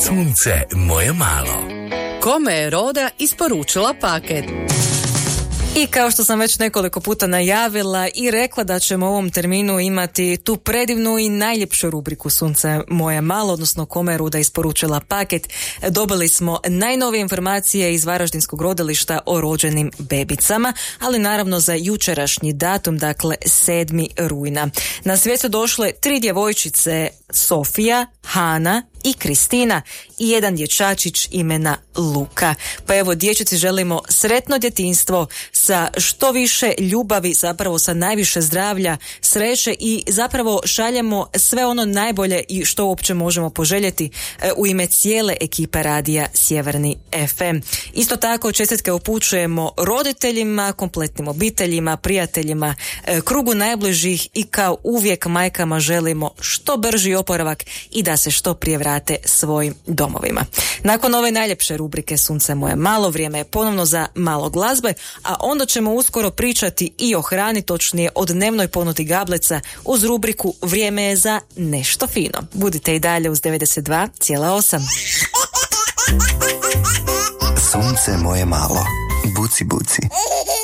Sunce moje malo. Kome je Roda isporučila paket? I kao što sam već nekoliko puta najavila i rekla da ćemo u ovom terminu imati tu predivnu i najljepšu rubriku Sunce moje malo, odnosno kome je Ruda isporučila paket. Dobili smo najnovije informacije iz Varaždinskog rodilišta o rođenim bebicama, ali naravno za jučerašnji datum, dakle 7. rujna. Na svijet su došle 3 djevojčice, Sofija, Hana i Kristina i jedan dječačić imena Luka. Pa evo, dječici želimo sretno djetinjstvo sa što više ljubavi, zapravo sa najviše zdravlja, sreće i zapravo šaljemo sve ono najbolje i što uopće možemo poželjeti u ime cijele ekipe radija Sjeverni FM. Isto tako čestitke upućujemo roditeljima, kompletnim obiteljima, prijateljima, krugu najbližih i kao uvijek majkama želimo što brži oporavak i da se što prije vrate svojim domovima. Nakon ove najljepše rubrike Sunce moje malo, vrijeme je ponovno za malo glazbe, a onda ćemo uskoro pričati i o hrani, točnije o dnevnoj ponudi Gableca uz rubriku Vrijeme je za nešto fino. Budite i dalje uz 92,8. Sunce moje malo. Buci buci.